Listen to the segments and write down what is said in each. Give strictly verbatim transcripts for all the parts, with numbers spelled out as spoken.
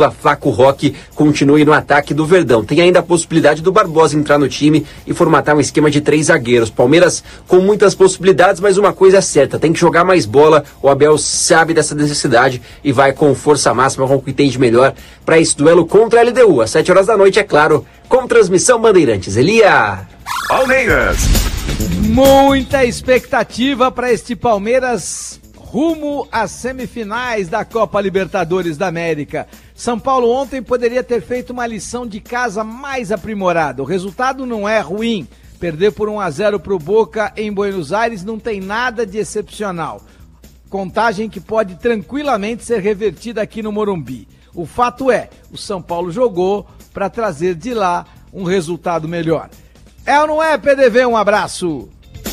dupla Flaco Roque continue no ataque do Verdão. Tem ainda a possibilidade do Barbosa entrar no time e formatar um esquema de três zagueiros. Palmeiras com muitas possibilidades, mas uma coisa é certa, tem que jogar mais bola. O Abel sabe dessa necessidade e vai com força máxima, com o que entende melhor para esse duelo contra a L D U. Às sete horas da noite, é claro, com transmissão Bandeirantes. Elia! Palmeiras! Muita expectativa para este Palmeiras rumo às semifinais da Copa Libertadores da América. São Paulo ontem poderia ter feito uma lição de casa mais aprimorada. O resultado não é ruim. Perder por um a zero para o Boca em Buenos Aires não tem nada de excepcional. Contagem que pode tranquilamente ser revertida aqui no Morumbi. O fato é, o São Paulo jogou para trazer de lá um resultado melhor. É ou não é, P D V? Um abraço.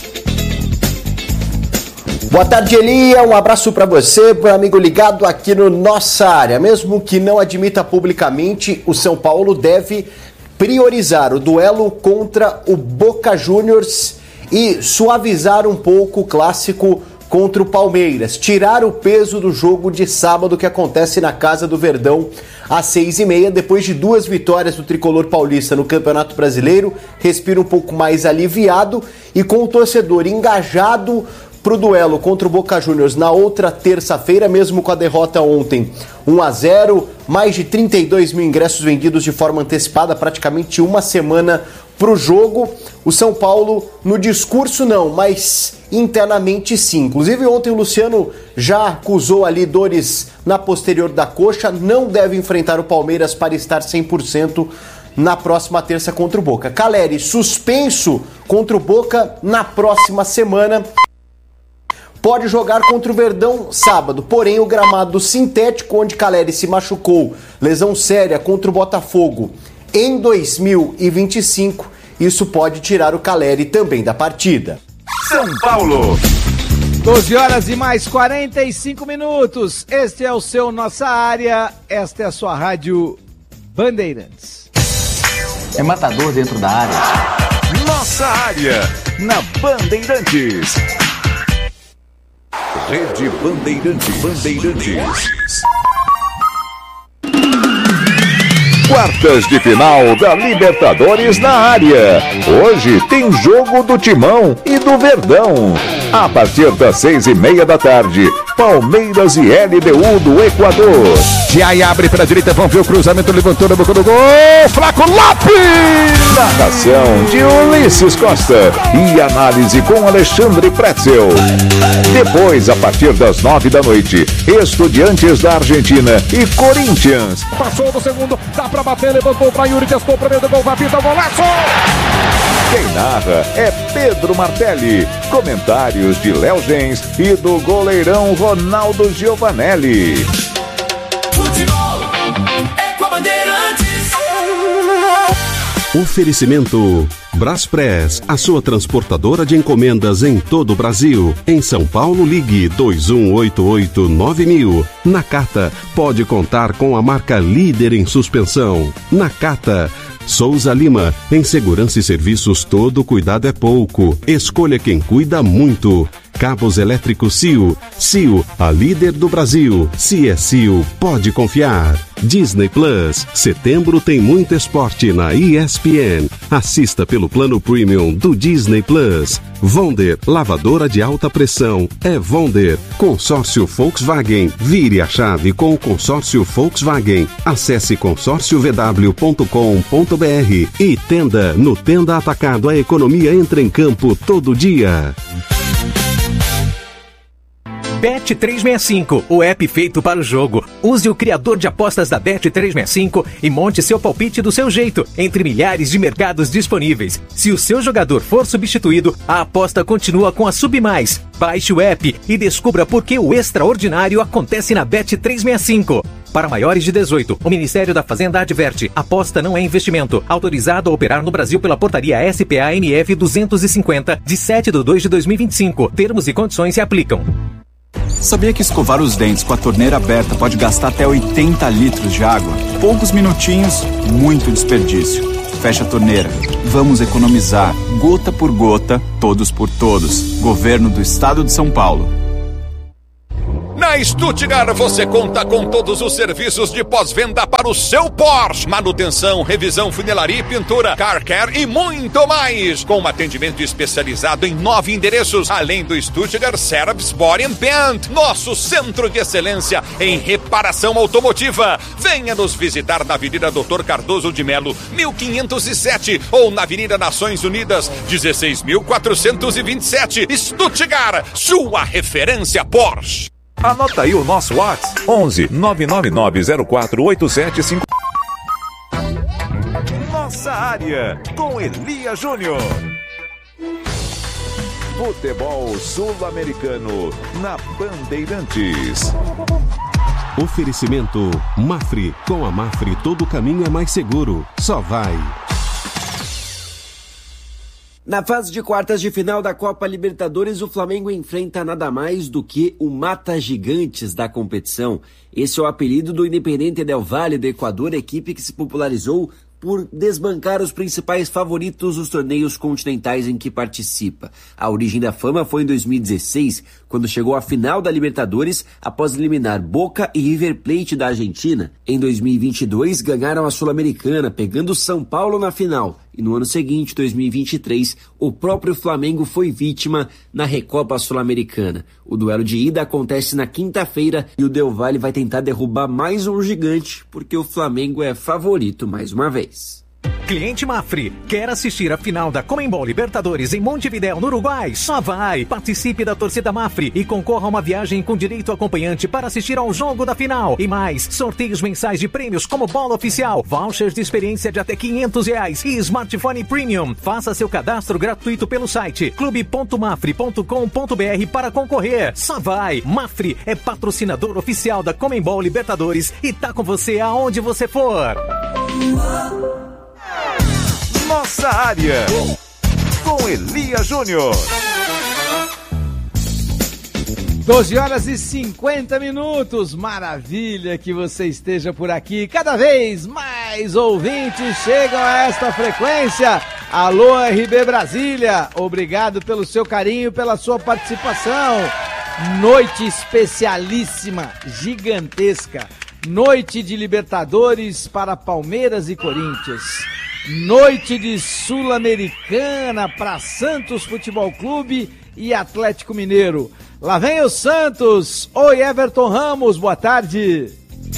Boa tarde, Elia. Um abraço para você, meu amigo ligado aqui no Nossa Área. Mesmo que não admita publicamente, o São Paulo deve priorizar o duelo contra o Boca Juniors e suavizar um pouco o clássico contra o Palmeiras. Tirar o peso do jogo de sábado que acontece na Casa do Verdão às seis e meia, depois de duas vitórias do tricolor paulista no Campeonato Brasileiro, respira um pouco mais aliviado e com o torcedor engajado para o duelo contra o Boca Juniors na outra terça-feira, mesmo com a derrota ontem, um a zero, mais de trinta e dois mil ingressos vendidos de forma antecipada, praticamente uma semana para o jogo. O São Paulo, no discurso não, mas internamente sim. Inclusive ontem o Luciano já acusou ali dores na posterior da coxa, não deve enfrentar o Palmeiras para estar cem por cento na próxima terça contra o Boca. Caleri suspenso contra o Boca na próxima semana. Pode jogar contra o Verdão sábado, porém o gramado sintético onde Caleri se machucou, lesão séria contra o Botafogo em dois mil e vinte e cinco, isso pode tirar o Caleri também da partida. São Paulo! doze horas e mais quarenta e cinco minutos, este é o seu Nossa Área, esta é a sua rádio Bandeirantes. É matador dentro da área. Nossa Área, na Bandeirantes. Rede Bandeirante Bandeirantes. Quartas de final da Libertadores na área. Hoje tem jogo do Timão e do Verdão. A partir das seis e meia da tarde, Palmeiras e L D U do Equador. Giai abre para a direita, vão ver o cruzamento, levantou na boca do gol. Flaco Lopes! Narração de Ulisses Costa e análise com Alexandre Pretzel. Depois, a partir das nove da noite, Estudiantes da Argentina e Corinthians. Passou do segundo, dá para bater, levantou para Yuri, testou para meio do gol, vai pintar o golaço! Quem narra é Pedro Martelli. Comentários de Léo Gens e do goleirão Ronaldo Giovanelli. Futebol é com a Bandeirantes. Oferecimento Braspress, a sua transportadora de encomendas em todo o Brasil. Em São Paulo, ligue dois um oito oito nove mil. Nakata, pode contar com a marca líder em suspensão. Nakata. Souza Lima, em segurança e serviços todo cuidado é pouco. Escolha quem cuida muito. Cabos elétricos C I O. C I O, a líder do Brasil. Se é C I O, pode confiar. Disney Plus, setembro tem muito esporte na E S P N. Assista pelo plano premium do Disney Plus. Vonder, lavadora de alta pressão. É Vonder. Consórcio Volkswagen. Vire a chave com o consórcio Volkswagen. Acesse consórcio v w ponto com ponto b r. E Tenda, no Tenda Atacado, a economia entra em campo todo dia. Bet trezentos e sessenta e cinco, o app feito para o jogo. Use o criador de apostas da Bet trezentos e sessenta e cinco e monte seu palpite do seu jeito, entre milhares de mercados disponíveis. Se o seu jogador for substituído, a aposta continua com a Submais. Baixe o app e descubra por que o extraordinário acontece na Bet trezentos e sessenta e cinco. Para maiores de dezoito, o Ministério da Fazenda adverte: aposta não é investimento. Autorizado a operar no Brasil pela portaria S P A N F duzentos e cinquenta, de sete de dois de dois mil e vinte e cinco. Termos e condições se aplicam. Sabia que escovar os dentes com a torneira aberta pode gastar até oitenta litros de água? Poucos minutinhos, muito desperdício. Fecha a torneira. Vamos economizar, gota por gota, todos por todos. Governo do Estado de São Paulo. Na Na Stuttgart você conta com todos os serviços de pós-venda para o seu Porsche. Manutenção, revisão, funilaria e pintura, car care e muito mais. Com um atendimento especializado em nove endereços, além do Stuttgart Service Body and Paint, nosso centro de excelência em reparação automotiva. Venha nos visitar na Avenida doutor Cardoso de Melo, mil quinhentos e sete, ou na Avenida Nações Unidas, dezesseis mil quatrocentos e vinte e sete. Stuttgart, sua referência Porsche. Anota aí o nosso WhatsApp, onze nove nove nove zero quatro oito sete cinco. Nossa área, com Elia Júnior. Futebol sul-americano na Bandeirantes. Oferecimento Mafre. Com a Mafre todo caminho é mais seguro. Só vai. Na fase de quartas de final da Copa Libertadores, o Flamengo enfrenta nada mais do que o Mata Gigantes da competição. Esse é o apelido do Independiente del Valle do Equador, equipe que se popularizou por desbancar os principais favoritos dos torneios continentais em que participa. A origem da fama foi em dois mil e dezesseis, quando chegou à final da Libertadores após eliminar Boca e River Plate da Argentina. Em dois mil e vinte e dois, ganharam a Sul-Americana, pegando São Paulo na final. E no ano seguinte, dois mil e vinte e três, o próprio Flamengo foi vítima na Recopa Sul-Americana. O duelo de ida acontece na quinta-feira e o Del Valle vai tentar derrubar mais um gigante, porque o Flamengo é favorito mais uma vez. Cliente Mafre, quer assistir a final da Conmebol Libertadores em Montevidéu, no Uruguai? Só vai! Participe da torcida Mafre e concorra a uma viagem com direito acompanhante para assistir ao jogo da final. E mais, sorteios mensais de prêmios como bola oficial, vouchers de experiência de até quinhentos reais e smartphone premium. Faça seu cadastro gratuito pelo site clube ponto mafre ponto com ponto br para concorrer. Só vai! Mafre é patrocinador oficial da Conmebol Libertadores e tá com você aonde você for. Nossa área, com Elia Júnior. doze horas e cinquenta minutos, maravilha que você esteja por aqui. Cada vez mais ouvintes chegam a esta frequência. Alô R B Brasília, obrigado pelo seu carinho, pela sua participação. Noite especialíssima, gigantesca. Noite de Libertadores para Palmeiras e Corinthians. Noite de Sul-Americana para Santos Futebol Clube e Atlético Mineiro. Lá vem o Santos. Oi, Everton Ramos, boa tarde.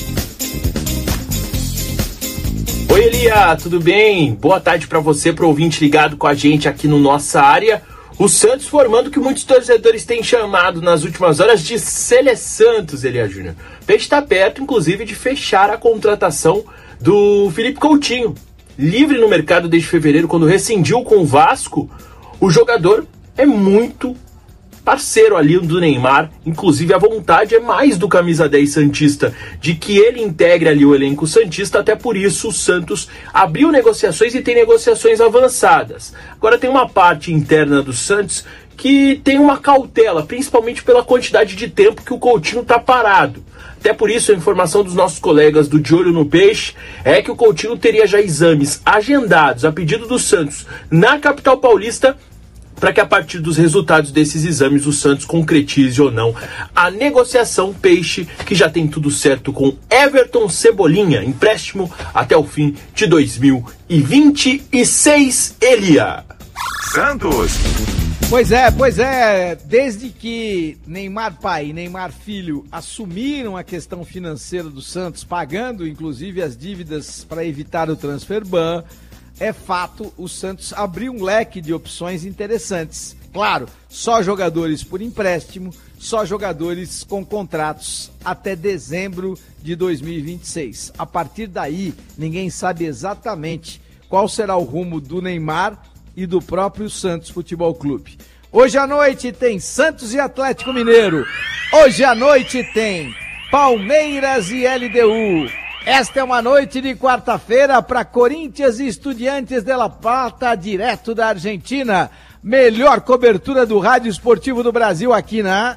Oi, Elia, tudo bem? Boa tarde para você, pro ouvinte ligado com a gente aqui no Nossa Área. O Santos formando o que muitos torcedores têm chamado nas últimas horas de Sele Santos, Elia Júnior. O Peixe está perto, inclusive, de fechar a contratação do Felipe Coutinho. Livre no mercado desde fevereiro, quando rescindiu com o Vasco, o jogador é muito parceiro ali do Neymar. Inclusive, a vontade é mais do camisa dez santista de que ele integre ali o elenco santista. Até por isso o Santos abriu negociações e tem negociações avançadas. Agora tem uma parte interna do Santos que tem uma cautela, principalmente pela quantidade de tempo que o Coutinho está parado. Até por isso, a informação dos nossos colegas do De Olho no Peixe é que o Coutinho teria já exames agendados a pedido do Santos na capital paulista, para que a partir dos resultados desses exames o Santos concretize ou não a negociação. Peixe que já tem tudo certo com Everton Cebolinha, empréstimo até o fim de dois mil e vinte e seis, Elia. Santos. Pois é, pois é, desde que Neymar pai e Neymar filho assumiram a questão financeira do Santos, pagando inclusive as dívidas para evitar o transfer ban, é fato, o Santos abriu um leque de opções interessantes. Claro, só jogadores por empréstimo, só jogadores com contratos até dezembro de dois mil e vinte e seis. A partir daí, ninguém sabe exatamente qual será o rumo do Neymar e do próprio Santos Futebol Clube. Hoje à noite tem Santos e Atlético Mineiro. Hoje à noite tem Palmeiras e L D U. Esta é uma noite de quarta-feira para Corinthians e Estudiantes de La Plata, direto da Argentina. Melhor cobertura do rádio esportivo do Brasil aqui na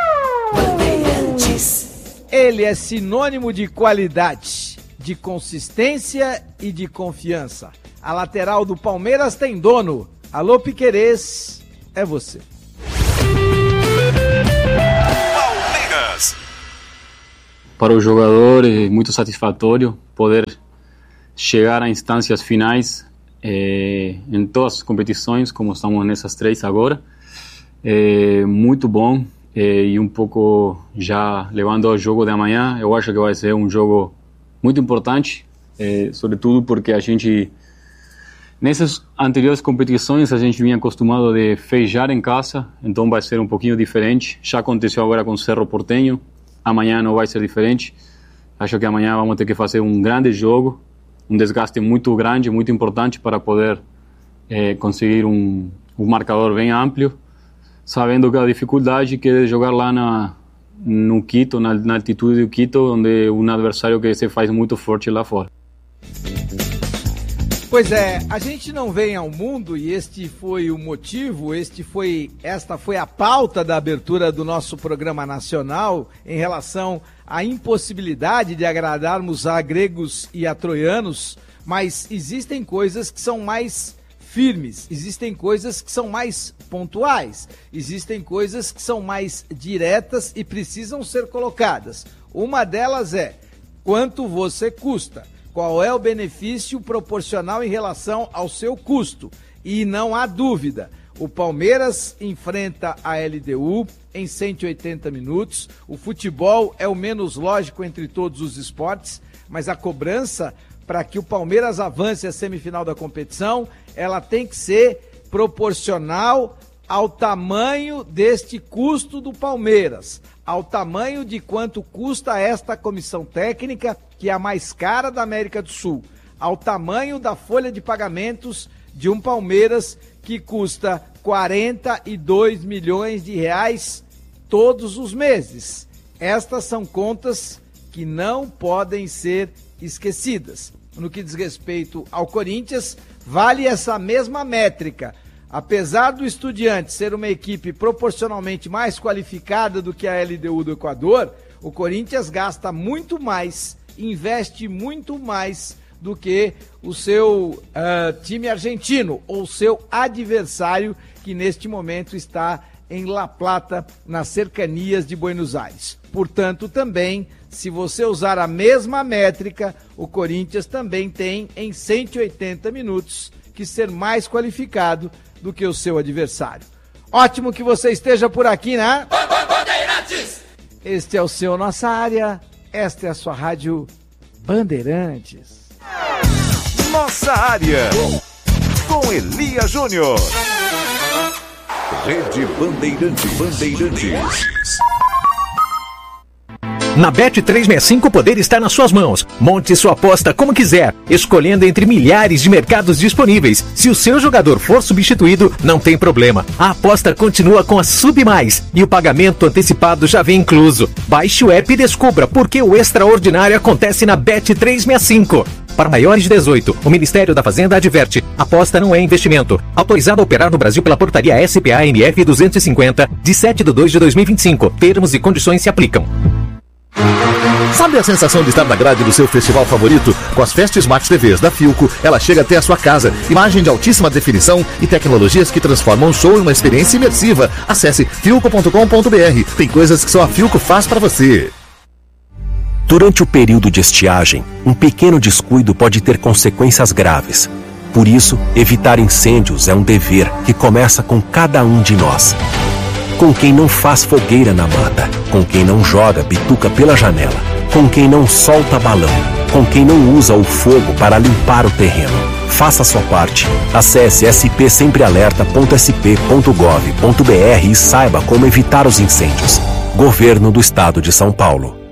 Bandeirantes. Ele é sinônimo de qualidade, de consistência e de confiança. A lateral do Palmeiras tem dono. Alô, Piquerez, é você. Palmeiras. para o jogador é muito satisfatório poder chegar a instâncias finais eh, em todas as competições, como estamos nessas três agora. É muito bom eh, e um pouco já levando ao jogo de amanhã, eu acho que vai ser um jogo muito importante, eh, sobretudo porque a gente, nessas anteriores competições, a gente vinha acostumado de feijar em casa, então vai ser um pouquinho diferente. Já aconteceu agora com o Cerro Porteño, amanhã não vai ser diferente. Acho que amanhã vamos ter que fazer um grande jogo, um desgaste muito grande, muito importante para poder eh, conseguir um, um marcador bem amplo, sabendo que a dificuldade que é jogar lá na, no Quito, na, na altitude do Quito, onde um adversário que se faz muito forte lá fora. Pois é, a gente não vem ao mundo e este foi o motivo, este foi, esta foi a pauta da abertura do nosso programa nacional em relação à impossibilidade de agradarmos a gregos e a troianos, mas existem coisas que são mais firmes, existem coisas que são mais pontuais, existem coisas que são mais diretas e precisam ser colocadas. Uma delas é quanto você custa. Qual é o benefício proporcional em relação ao seu custo? E não há dúvida, o Palmeiras enfrenta a L D U em cento e oitenta minutos, o futebol é o menos lógico entre todos os esportes, mas a cobrança para que o Palmeiras avance a semifinal da competição, ela tem que ser proporcional ao tamanho deste custo do Palmeiras, ao tamanho de quanto custa esta comissão técnica, que é a mais cara da América do Sul, ao tamanho da folha de pagamentos de um Palmeiras que custa quarenta e dois milhões de reais todos os meses. Estas são contas que não podem ser esquecidas. No que diz respeito ao Corinthians, vale essa mesma métrica. Apesar do Estudiantes ser uma equipe proporcionalmente mais qualificada do que a L D U do Equador, o Corinthians gasta muito mais, investe muito mais do que o seu uh, time argentino, ou seu adversário, que neste momento está em La Plata, nas cercanias de Buenos Aires. Portanto, também, se você usar a mesma métrica, o Corinthians também tem, em cento e oitenta minutos, que ser mais qualificado do que o seu adversário. Ótimo que você esteja por aqui, né? Este é o seu Nossa Área, esta é a sua rádio Bandeirantes. Nossa Área, com Elia Júnior. Rede Bandeirantes. Bandeirantes. Na Bet trezentos e sessenta e cinco o poder está nas suas mãos. Monte sua aposta como quiser, escolhendo entre milhares de mercados disponíveis. Se o seu jogador for substituído, não tem problema. A aposta continua com a Sub Mais e o pagamento antecipado já vem incluso. Baixe o app e descubra por que o extraordinário acontece na Bet trezentos e sessenta e cinco. Para maiores de dezoito, o Ministério da Fazenda adverte: aposta não é investimento. Autorizado a operar no Brasil pela portaria S P A M F duzentos e cinquenta, de sete de dois de dois mil e vinte e cinco. Termos e condições se aplicam. Sabe a sensação de estar na grade do seu festival favorito? Com as Fast Smart T Vs da Philco, ela chega até a sua casa. Imagem de altíssima definição e tecnologias que transformam o show em uma experiência imersiva. Acesse philco ponto com ponto b r. Tem coisas que só a Philco faz para você. Durante o período de estiagem, um pequeno descuido pode ter consequências graves. Por isso, evitar incêndios é um dever que começa com cada um de nós. Com quem não faz fogueira na mata, com quem não joga bituca pela janela, com quem não solta balão, com quem não usa o fogo para limpar o terreno. Faça a sua parte. Acesse s p sempre alerta ponto s p ponto gov ponto b r e saiba como evitar os incêndios. Governo do Estado de São Paulo.